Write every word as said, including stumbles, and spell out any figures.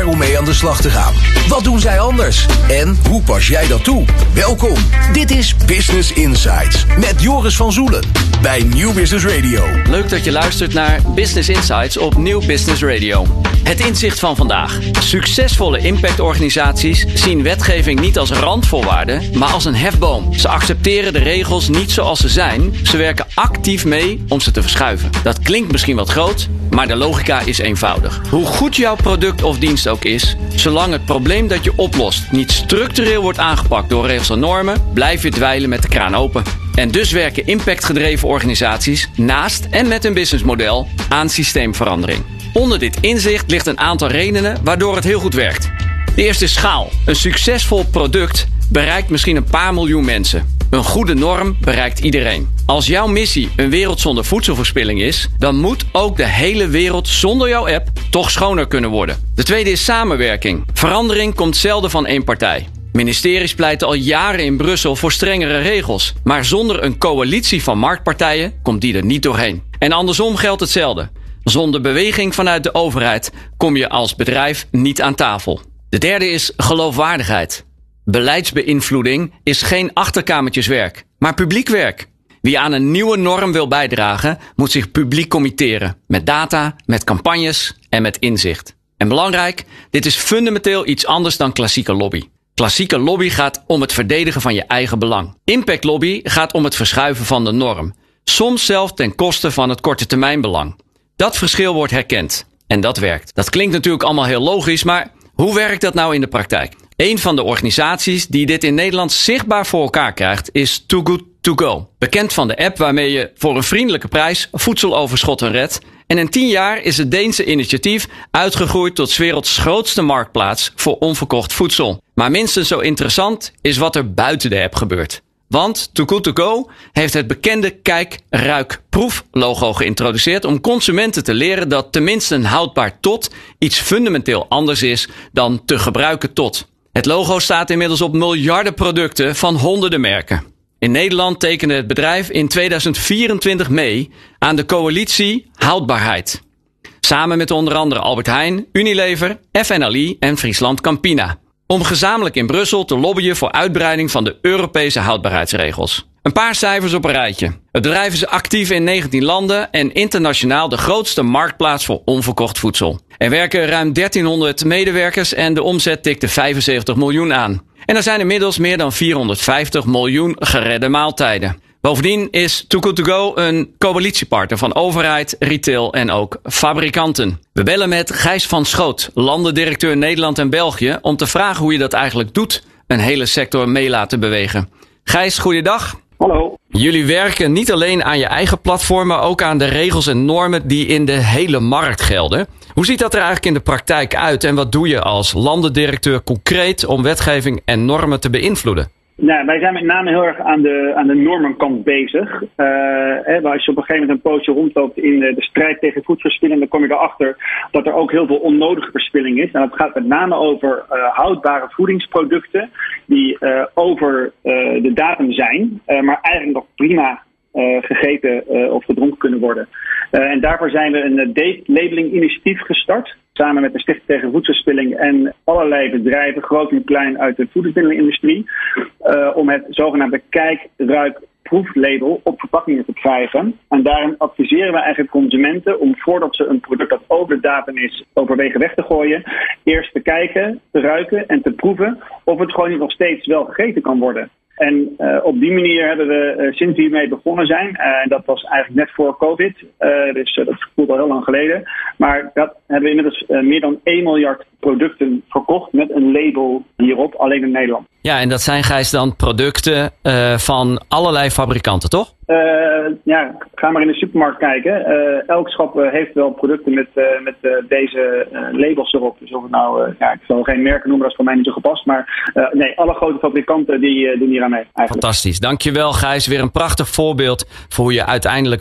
om mee aan de slag te gaan. Wat doen zij anders? En hoe pas jij dat toe? Welkom, dit is Business Insights met Joris van Zoelen bij Nieuw Business Radio. Leuk dat je luistert naar Business Insights op Nieuw Business Radio. Het inzicht van vandaag. Succesvolle impactorganisaties zien wetgeving niet als randvoorwaarde, maar als een hefboom. Ze accepteren de regels niet zoals ze zijn. Ze werken actief mee om ze te verschuiven. Dat klinkt misschien wat groot, maar de logica is eenvoudig. Hoe goed jouw product of dienst ook is, zolang het probleem dat je oplost niet structureel wordt aangepakt door regels en normen, blijf je dweilen met de kraan open. En dus werken impactgedreven organisaties naast en met een businessmodel aan systeemverandering. Onder dit inzicht ligt een aantal redenen waardoor het heel goed werkt. De eerste is schaal. Een succesvol product bereikt misschien een paar miljoen mensen. Een goede norm bereikt iedereen. Als jouw missie een wereld zonder voedselverspilling is, dan moet ook de hele wereld zonder jouw app toch schoner kunnen worden. De tweede is samenwerking. Verandering komt zelden van één partij. Ministeries pleiten al jaren in Brussel voor strengere regels. Maar zonder een coalitie van marktpartijen komt die er niet doorheen. En andersom geldt hetzelfde. Zonder beweging vanuit de overheid kom je als bedrijf niet aan tafel. De derde is geloofwaardigheid. Beleidsbeïnvloeding is geen achterkamertjeswerk, maar publiek werk. Wie aan een nieuwe norm wil bijdragen, moet zich publiek committeren. Met data, met campagnes en met inzicht. En belangrijk, dit is fundamenteel iets anders dan klassieke lobby. Klassieke lobby gaat om het verdedigen van je eigen belang. Impact lobby gaat om het verschuiven van de norm. Soms zelfs ten koste van het korte termijnbelang. Dat verschil wordt herkend. En dat werkt. Dat klinkt natuurlijk allemaal heel logisch, maar hoe werkt dat nou in de praktijk? Een van de organisaties die dit in Nederland zichtbaar voor elkaar krijgt is Too Good To Go. Bekend van de app waarmee je voor een vriendelijke prijs voedseloverschotten redt. En in tien jaar is het Deense initiatief uitgegroeid tot 's werelds grootste marktplaats voor onverkocht voedsel. Maar minstens zo interessant is wat er buiten de app gebeurt. Want Too Good To Go heeft het bekende kijk, ruik, proef logo geïntroduceerd om consumenten te leren dat tenminste een houdbaar tot iets fundamenteel anders is dan te gebruiken tot. Het logo staat inmiddels op miljarden producten van honderden merken. In Nederland tekende het bedrijf in tweeduizend vierentwintig mee aan de coalitie Houdbaarheid. Samen met onder andere Albert Heijn, Unilever, F N L I en Friesland Campina. Om gezamenlijk in Brussel te lobbyen voor uitbreiding van de Europese houdbaarheidsregels. Een paar cijfers op een rijtje. Het bedrijf is actief in negentien landen en internationaal de grootste marktplaats voor onverkocht voedsel. Er werken ruim dertienhonderd medewerkers en de omzet tikte vijfenzeventig miljoen aan. En er zijn inmiddels meer dan vierhonderdvijftig miljoen geredde maaltijden. Bovendien is Too Good To Go een coalitiepartner van overheid, retail en ook fabrikanten. We bellen met Gijs van Schoot, landendirecteur Nederland en België, om te vragen hoe je dat eigenlijk doet, een hele sector mee laten bewegen. Gijs, goeiedag. Hallo. Jullie werken niet alleen aan je eigen platform, maar ook aan de regels en normen die in de hele markt gelden. Hoe ziet dat er eigenlijk in de praktijk uit en wat doe je als landendirecteur concreet om wetgeving en normen te beïnvloeden? Nou, wij zijn met name heel erg aan de, aan de normenkant bezig. Uh, hè, als je op een gegeven moment een poosje rondloopt in de, de strijd tegen voedselverspilling, dan kom je erachter dat er ook heel veel onnodige verspilling is. En dat gaat met name over uh, houdbare voedingsproducten die uh, over uh, de datum zijn, uh, maar eigenlijk nog prima uh, gegeten uh, of gedronken kunnen worden. Uh, en daarvoor zijn we een uh, date-labeling initiatief gestart. Samen met de Stichting tegen Voedselverspilling en allerlei bedrijven, groot en klein uit de voedingsmiddelenindustrie, uh, om het zogenaamde kijk, ruik, proeflabel op verpakkingen te krijgen. En daarin adviseren we eigenlijk consumenten om voordat ze een product dat over de datum is overwegen weg te gooien, eerst te kijken, te ruiken en te proeven of het gewoon niet nog steeds wel gegeten kan worden. En uh, op die manier hebben we, uh, sinds we hiermee begonnen zijn, en uh, dat was eigenlijk net voor COVID, uh, dus uh, dat voelt al heel lang geleden, maar dat hebben we inmiddels uh, meer dan één miljard producten verkocht met een label hierop, alleen in Nederland. Ja, en dat zijn, Gijs, dan producten uh, van allerlei fabrikanten, toch? Uh, ja, ga maar in de supermarkt kijken. Uh, elk schap uh, heeft wel producten met, uh, met uh, deze uh, labels erop. Dus of het nou, uh, ja, ik zal geen merken noemen, dat is voor mij niet zo gepast. Maar uh, nee, alle grote fabrikanten die uh, doen hier aan mee. Eigenlijk. Fantastisch. Dankjewel, Gijs. Weer een prachtig voorbeeld voor hoe je uiteindelijk